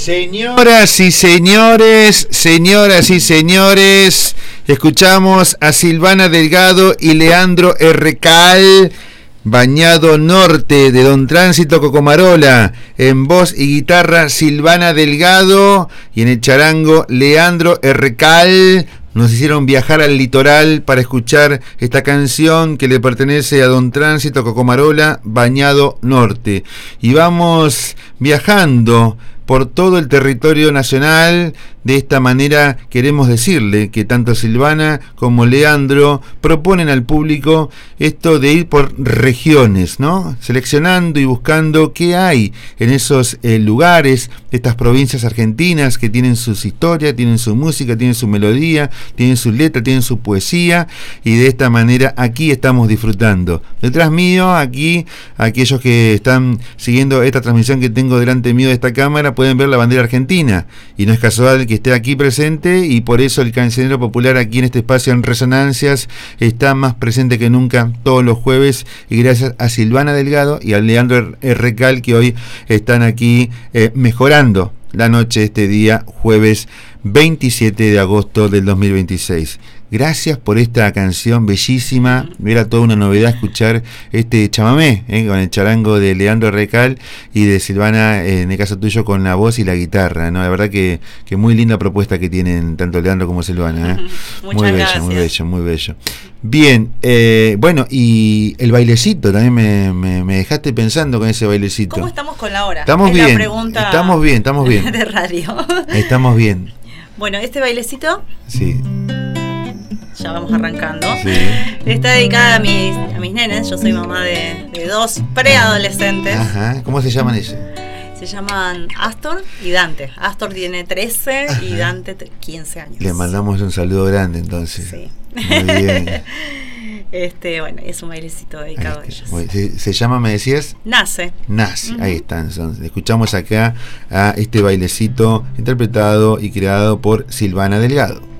Señoras y señores, escuchamos a Silvana Delgado y Leandro Errecal, Bañado Norte, de Don Tránsito Cocomarola, en voz y guitarra Silvana Delgado y en el charango Leandro Errecal. Nos hicieron viajar al litoral para escuchar esta canción que le pertenece a Don Tránsito Cocomarola, Bañado Norte. Y vamos viajando por todo el territorio nacional. De esta manera queremos decirle que tanto Silvana como Leandro proponen al público esto de ir por regiones, ¿no? Seleccionando y buscando qué hay en esos lugares, estas provincias argentinas que tienen sus historias, tienen su música, tienen su melodía, tienen su letra, tienen su poesía, y de esta manera aquí estamos disfrutando. Detrás mío, aquí, aquellos que están siguiendo esta transmisión que tengo delante mío de esta cámara, pueden ver la bandera argentina, y no es casual que esté aquí presente, y por eso el cancionero popular aquí en este espacio en Resonancias está más presente que nunca todos los jueves, y gracias a Silvana Delgado y a Leandro Errecal, que hoy están aquí mejorando la noche de este día, jueves 27 de agosto del 2026. Gracias por esta canción bellísima. Era toda una novedad escuchar este chamamé, con el charango de Leandro Errecal y de Silvana, en el caso tuyo, con la voz y la guitarra, ¿no? La verdad que muy linda propuesta que tienen tanto Leandro como Silvana, Muchas gracias. Muy bello. Bien, bueno, y el bailecito también me dejaste pensando con ese bailecito. ¿Cómo estamos con la hora? Estamos bien, la pregunta estamos bien. De radio. Estamos bien. Bueno, este bailecito, sí, ya vamos arrancando. Sí. Está dedicada a mis nenes. Yo soy mamá de dos preadolescentes. Ajá. ¿Cómo se llaman ellos? Se llaman Astor y Dante. Astor tiene 13 Ajá. y Dante 15 años. Le mandamos un saludo grande entonces. Sí. Muy bien. Bueno, es un bailecito dedicado a ellos. ¿Se llama, me decías? Nace. Ahí están. Escuchamos acá a este bailecito interpretado y creado por Silvana Delgado.